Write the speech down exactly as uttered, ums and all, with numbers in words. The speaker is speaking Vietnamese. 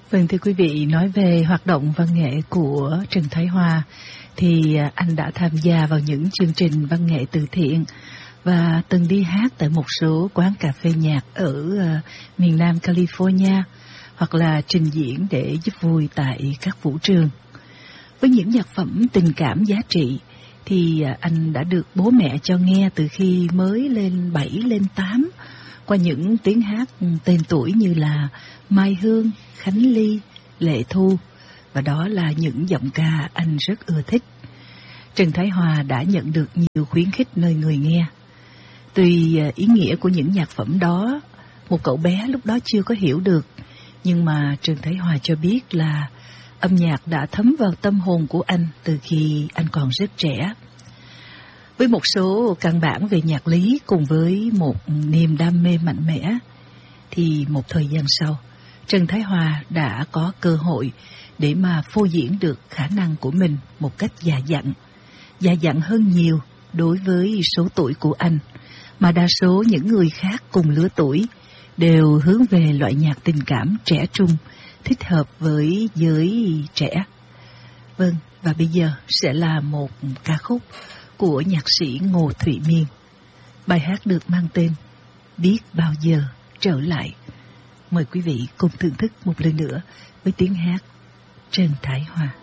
Vâng, thưa quý vị, nói về hoạt động văn nghệ của Trần Thái Hòa thì anh đã tham gia vào những chương trình văn nghệ từ thiện và từng đi hát tại một số quán cà phê nhạc ở uh, miền Nam California, hoặc là trình diễn để giúp vui tại các vũ trường. Với những nhạc phẩm tình cảm giá trị thì uh, anh đã được bố mẹ cho nghe từ khi mới lên bảy, lên tám, qua những tiếng hát tên tuổi như là Mai Hương, Khánh Ly, Lệ Thu, và đó là những giọng ca anh rất ưa thích. Trần Thái Hòa đã nhận được nhiều khuyến khích nơi người nghe. Tuy ý nghĩa của những nhạc phẩm đó, một cậu bé lúc đó chưa có hiểu được, nhưng mà Trần Thái Hòa cho biết là âm nhạc đã thấm vào tâm hồn của anh từ khi anh còn rất trẻ. Với một số căn bản về nhạc lý cùng với một niềm đam mê mạnh mẽ, thì một thời gian sau, Trần Thái Hòa đã có cơ hội để mà phô diễn được khả năng của mình một cách già dặn, già dặn hơn nhiều đối với số tuổi của anh, mà đa số những người khác cùng lứa tuổi đều hướng về loại nhạc tình cảm trẻ trung, thích hợp với giới trẻ. Vâng, và bây giờ sẽ là một ca khúc của nhạc sĩ Ngô Thụy Miên. Bài hát được mang tên Biết Bao Giờ Trở Lại. Mời quý vị cùng thưởng thức một lần nữa với tiếng hát Trần Thái Hòa.